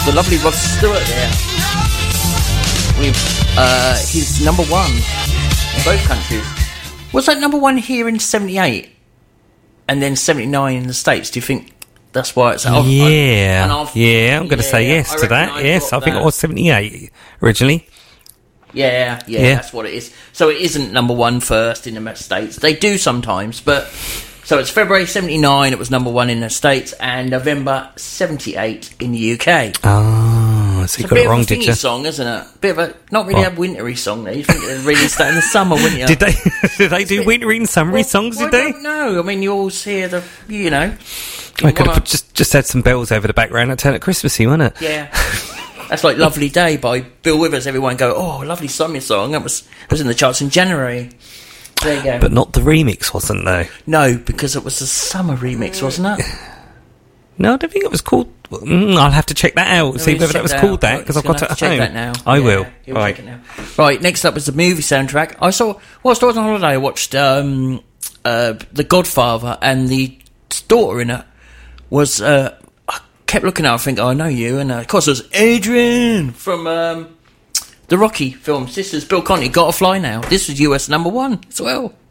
the lovely Rod Stewart there with his number one in both countries. Was that number one here in 78 and then 79 in the States? Do you think that's why it's... I'm going to say yes to that. Yes, I think it was 78 originally. Yeah, that's what it is. So it isn't number one first in the States. They do sometimes, but... So it's February 79, it was number one in the States, and November 78 in the UK. Oh, so you got it wrong, did you? It's a bit of a song, isn't it? Bit of a, not really a wintry song there. You think they'd release that in the summer, wouldn't you? Did they do wintry and summery songs, did they? No, I mean, you always hear the, you know... I could have just had some bells over the background and turn it Christmassy, wasn't it? Yeah. That's like Lovely Day by Bill Withers. Everyone go, oh, lovely summer song. It was in the charts in January. There you go. But not the remix, wasn't though? No, because it was a summer remix, wasn't it? No, I don't think it was called... I'll have to check that out, see whether that was called that, because I've got it at home. That now. I will. Right. Check it now. Right, next up was the movie soundtrack. Whilst I was on holiday, I watched The Godfather, and the daughter in it was... I kept looking at her, I think, I know you, and of course it was Adrian from... the Rocky film, Sisters, Bill Conti, Gotta Fly Now. This was US number one as well.